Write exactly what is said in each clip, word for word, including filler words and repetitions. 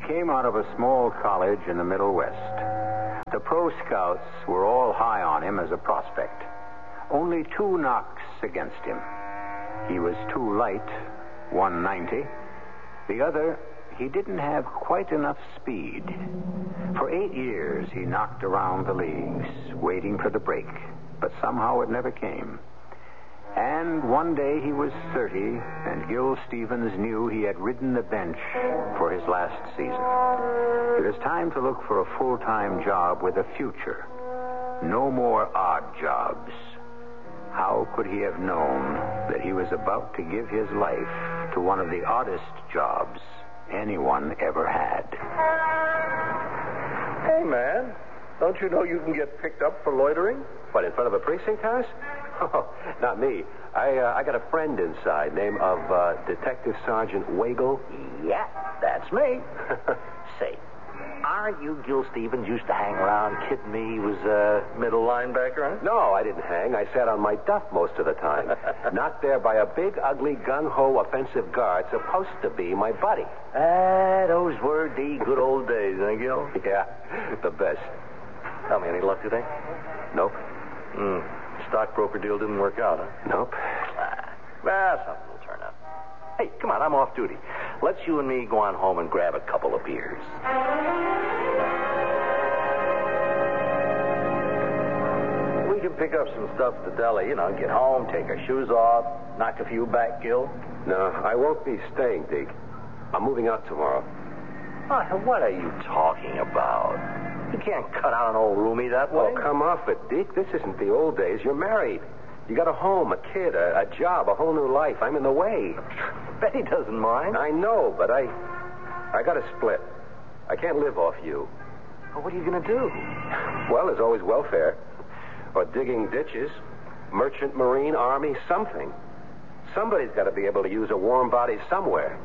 came out of a small college in the Middle West. The pro scouts were all high on him as a prospect. Only two knocks against him. He was too light, one ninety. The other, he didn't have quite enough speed. For eight years, he knocked around the leagues, waiting for the break, but somehow it never came. And one day he was thirty, and Gil Stevens knew he had ridden the bench for his last season. It was time to look for a full-time job with a future. No more odd jobs. How could he have known that he was about to give his life to one of the oddest jobs anyone ever had? Hey, man, don't you know you can get picked up for loitering? What, in front of a precinct house? Oh, not me. I uh, I got a friend inside, name of uh, Detective Sergeant Wagle. Yeah, that's me. Say, aren't you Gil Stevens used to hang around kidding me he was a uh, middle linebacker, huh? No, I didn't hang. I sat on my duff most of the time. Not there by a big, ugly, gung-ho offensive guard supposed to be my buddy. Ah, those were the good old days, huh, Gil? Yeah, the best. Tell me, any luck today? Nope. Hmm. Stockbroker deal didn't work out, huh? Nope. Ah, well, something will turn up. Hey, come on, I'm off duty. Let's you and me go on home and grab a couple of beers. We can pick up some stuff at the deli, you know, get home, take our shoes off, knock a few back, Gil. No, I won't be staying, Deke. I'm moving out tomorrow. Oh, what are you talking about? You can't cut out an old roomie that way. Oh, come off it, Deke. This isn't the old days. You're married. You got a home, a kid, a, a job, a whole new life. I'm in the way. Betty doesn't mind. I know, but I... I got to split. I can't live off you. Well, what are you going to do? Well, there's always welfare. Or digging ditches. Merchant, Marine, Army, something. Somebody's got to be able to use a warm body somewhere.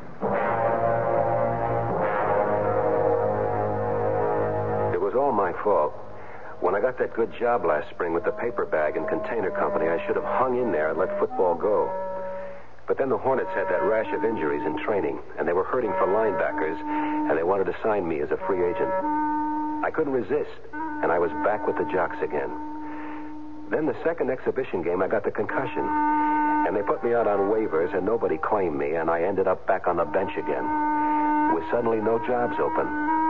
It was all my fault. When I got that good job last spring with the paper bag and container company, I should have hung in there and let football go. But then the Hornets had that rash of injuries in training, and they were hurting for linebackers, and they wanted to sign me as a free agent. I couldn't resist, and I was back with the Jocks again. Then the second exhibition game, I got the concussion, and they put me out on waivers, and nobody claimed me, and I ended up back on the bench again, with suddenly no jobs open.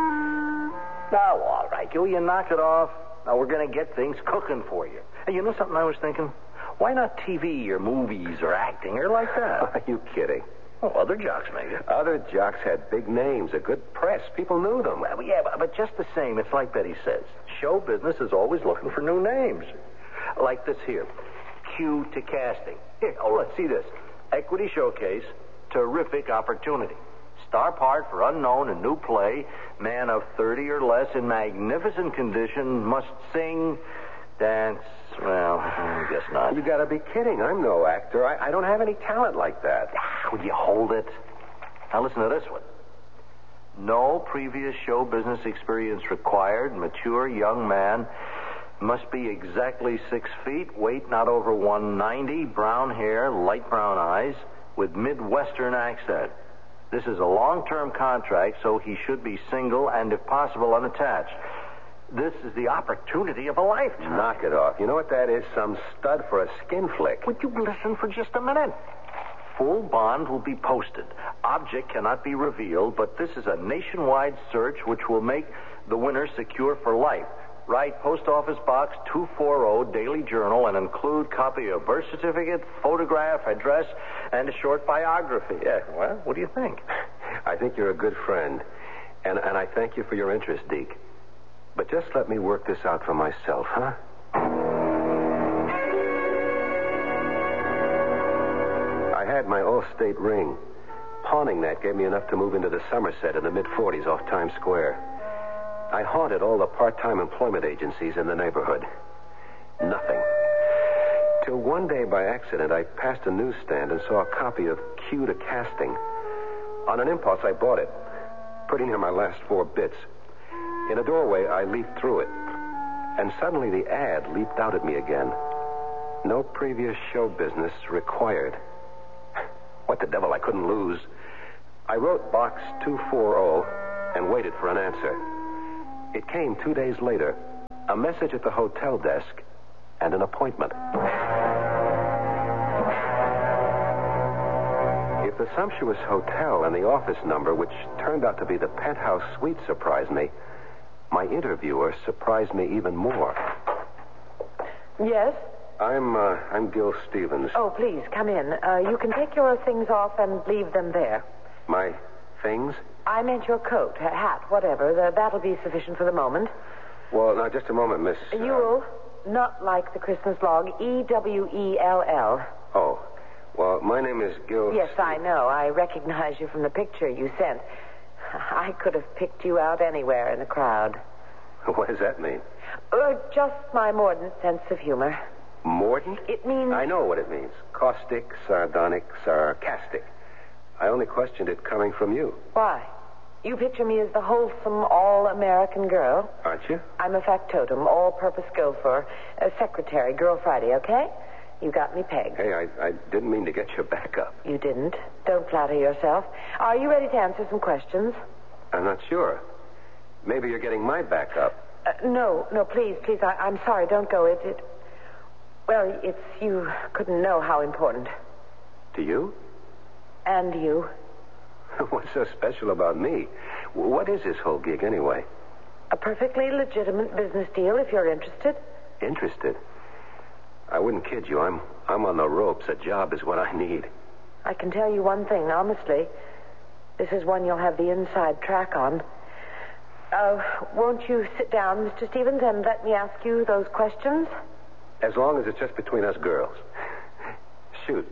Now, all right, Gil, you knock it off. Now, we're going to get things cooking for you. Hey, you know something I was thinking? Why not T V or movies or acting or like that? Are you kidding? Oh, other jocks make it. Other jocks had big names, a good press. People knew them. Well, yeah, but, but just the same, it's like Betty says. Show business is always looking for new names. Like this here. Cue to casting. Here, oh, let's see this. Equity showcase, terrific opportunity. Star part for unknown and new play. Man of thirty or less in magnificent condition must sing, dance. Well, I guess not. You gotta be kidding. I'm no actor. I, I don't have any talent like that. Ah, would you hold it? Now listen to this one. No previous show business experience required. Mature young man. Must be exactly six feet. Weight not over one ninety. Brown hair, light brown eyes, with Midwestern accent. This is a long-term contract, so he should be single and, if possible, unattached. This is the opportunity of a lifetime. Knock it off. You know what that is? Some stud for a skin flick. Would you listen for just a minute? Full bond will be posted. Object cannot be revealed, but this is a nationwide search which will make the winner secure for life. Write Post Office Box two forty, Daily Journal, and include copy of birth certificate, photograph, address, and a short biography. Yeah, well, what do you think? I think you're a good friend, and, and I thank you for your interest, Deke. But just let me work this out for myself, huh? I had my All-State ring. Pawning that gave me enough to move into the Somerset in the mid-forties off Times Square. I haunted all the part-time employment agencies in the neighborhood. Nothing. Till one day, by accident, I passed a newsstand and saw a copy of Cue to Casting. On an impulse, I bought it, pretty near my last four bits. In a doorway, I leaped through it. And suddenly the ad leaped out at me again. No previous show business required. What the devil, I couldn't lose. I wrote Box two forty, and waited for an answer. It came two days later, a message at the hotel desk, and an appointment. If the sumptuous hotel and the office number, which turned out to be the penthouse suite, surprised me, my interviewer surprised me even more. Yes? I'm, uh, I'm Gil Stevens. Oh, please, come in. Uh, you can take your things off and leave them there. My things? I meant your coat, a hat, whatever. The, that'll be sufficient for the moment. Well, now, just a moment, Miss... Uh... Ewell, not like the Christmas log, E W E L L. Oh, well, my name is Gil... Yes, Stevens. I know. I recognize you from the picture you sent. I could have picked you out anywhere in the crowd. What does that mean? Uh, just my mordant sense of humor. Mordant? It means... I know what it means. Caustic, sardonic, sarcastic. I only questioned it coming from you. Why? You picture me as the wholesome, all-American girl. Aren't you? I'm a factotum, all-purpose gopher, a secretary, Girl Friday, okay? You got me pegged. Hey, I, I didn't mean to get your back up. You didn't. Don't flatter yourself. Are you ready to answer some questions? I'm not sure. Maybe you're getting my back up. Uh, no, no, please, please. I, I'm sorry. Don't go. It, it... Well, it's... You couldn't know how important. To you? And you. What's so special about me? What is this whole gig, anyway? A perfectly legitimate business deal, if you're interested. Interested? I wouldn't kid you. I'm I'm on the ropes. A job is what I need. I can tell you one thing, honestly. This is one you'll have the inside track on. Uh, won't you sit down, Mister Stevens, and let me ask you those questions? As long as it's just between us girls. Shoot.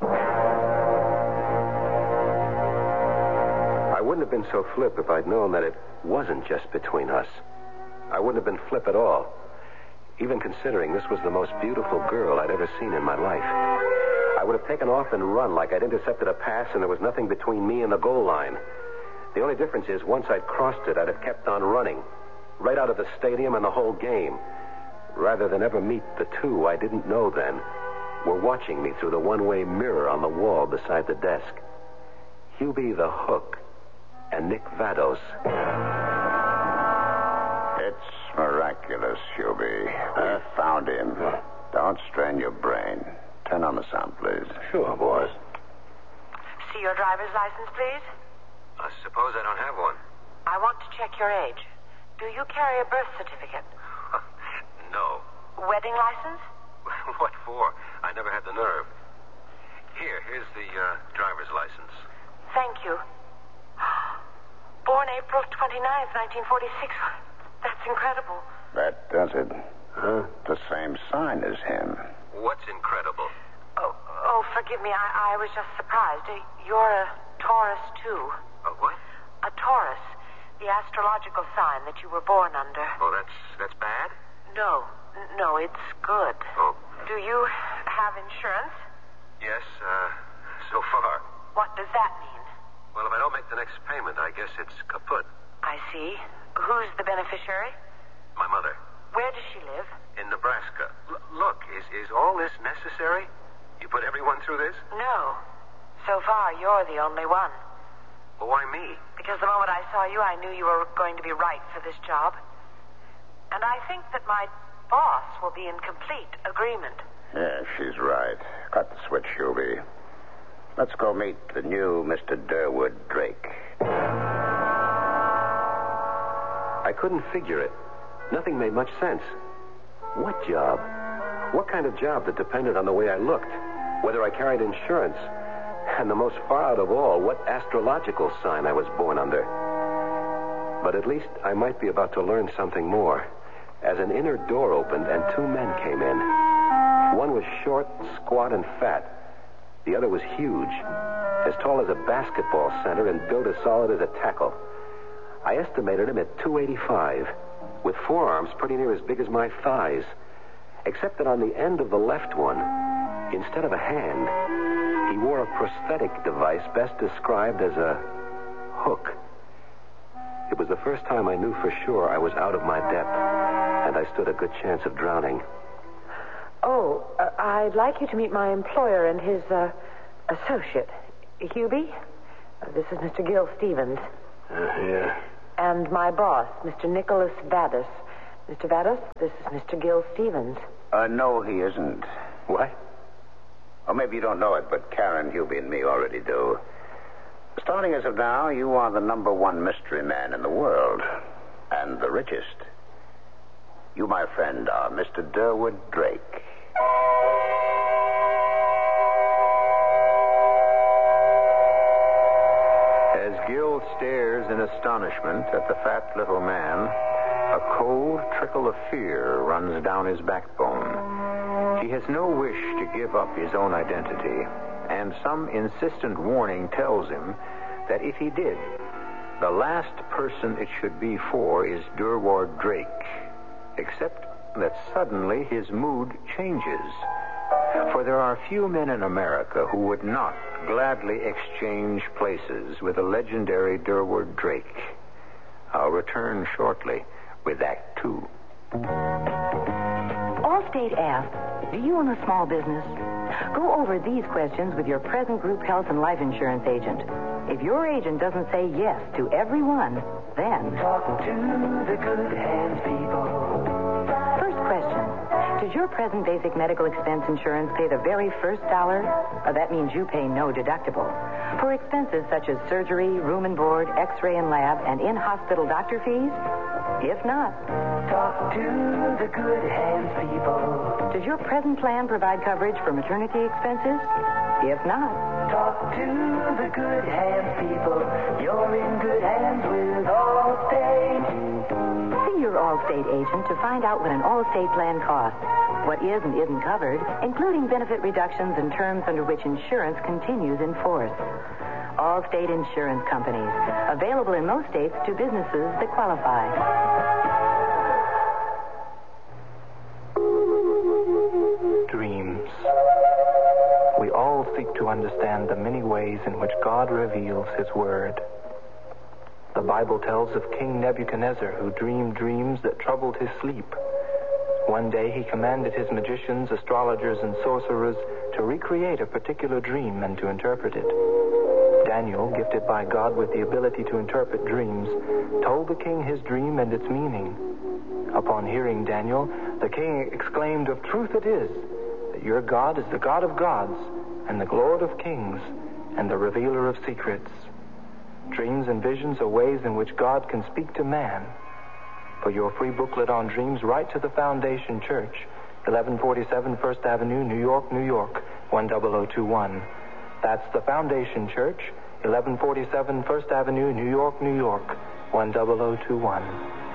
I wouldn't have been so flip if I'd known that it wasn't just between us. I wouldn't have been flip at all, even considering this was the most beautiful girl I'd ever seen in my life. I would have taken off and run like I'd intercepted a pass and there was nothing between me and the goal line. The only difference is once I'd crossed it, I'd have kept on running, right out of the stadium and the whole game, rather than ever meet the two I didn't know then were watching me through the one-way mirror on the wall beside the desk. Hubie the Hook and Nick Vados. It's miraculous, Hubie. We found him. Don't strain your brain. Turn on the sound, please. Sure, boys. See your driver's license, please? I suppose I don't have one. I want to check your age. Do you carry a birth certificate? No. Wedding license? What for? I never had the nerve. Here, here's the uh, driver's license. Thank you. Born April twenty-ninth, nineteen forty-six. That's incredible. That does it. Huh? The same sign as him. What's incredible? Oh, oh, forgive me. I, I was just surprised. You're a Taurus, too. A what? A Taurus. The astrological sign that you were born under. Oh, that's that's bad? No. N- No, it's good. Oh. Do you have insurance? Yes, uh, so far. What does that mean? Well, if I don't make the next payment, I guess it's kaput. I see. Who's the beneficiary? My mother. Where does she live? In Nebraska. L- look, is, is all this necessary? You put everyone through this? No. So far, you're the only one. Well, why me? Because the moment I saw you, I knew you were going to be right for this job. And I think that my boss will be in complete agreement. Yeah, she's right. Cut the switch, Hubie. Let's go meet the new Mister Durwood Drake. I couldn't figure it. Nothing made much sense. What job? What kind of job that depended on the way I looked? Whether I carried insurance? And the most far out of all, what astrological sign I was born under? But at least I might be about to learn something more, as an inner door opened and two men came in. One was short, squat, and fat. The other was huge, as tall as a basketball center and built as solid as a tackle. I estimated him at two eighty-five, with forearms pretty near as big as my thighs, except that on the end of the left one, instead of a hand, he wore a prosthetic device best described as a hook. It was the first time I knew for sure I was out of my depth, and I stood a good chance of drowning. Oh, uh, I'd like you to meet my employer and his uh, associate. Hubie, uh, this is Mister Gil Stevens. Uh, yeah. and my boss, Mister Nicholas Vadas. Mister Vadas, this is Mister Gil Stevens. Uh, no, he isn't. What? Or maybe you don't know it, but Karen, Hubie, and me already do. Starting as of now, you are the number one mystery man in the world. And the richest. You, my friend, are Mister Durwood Drake. As Gil stares in astonishment at the fat little man, a cold trickle of fear runs down his backbone. He has no wish to give up his own identity, and some insistent warning tells him that if he did, the last person it should be for is Durwood Drake. Except that suddenly his mood changes. For there are few men in America who would not gladly exchange places with the legendary Durwood Drake. I'll return shortly with Act Two. Allstate asks, do you own a small business? Go over these questions with your present group health and life insurance agent. If your agent doesn't say yes to every one, then... Talk to the good hands people. First question. Does your present basic medical expense insurance pay the very first dollar? Uh, that means you pay no deductible. For expenses such as surgery, room and board, x-ray and lab, and in-hospital doctor fees? If not... Talk to the good hands people. Does your present plan provide coverage for maternity expenses? If not... Talk to the good hands people. You're in good hands with Allstate. See your Allstate agent to find out what an Allstate plan costs, what is and isn't covered, including benefit reductions and terms under which insurance continues in force. Allstate Insurance Companies. Available in most states to businesses that qualify. Dreams. We all seek to understand the many ways in which God reveals His Word. The Bible tells of King Nebuchadnezzar, who dreamed dreams that troubled his sleep. One day he commanded his magicians, astrologers, and sorcerers to recreate a particular dream and to interpret it. Daniel, gifted by God with the ability to interpret dreams, told the king his dream and its meaning. Upon hearing Daniel, the king exclaimed, "Of truth it is, that your God is the God of gods, and the Lord of kings, and the revealer of secrets." Dreams and visions are ways in which God can speak to man. For your free booklet on dreams, write to the Foundation Church, eleven forty-seven First Avenue, New York, New York, one zero zero two one. That's the Foundation Church, eleven forty-seven First Avenue, New York, New York, one zero zero two one.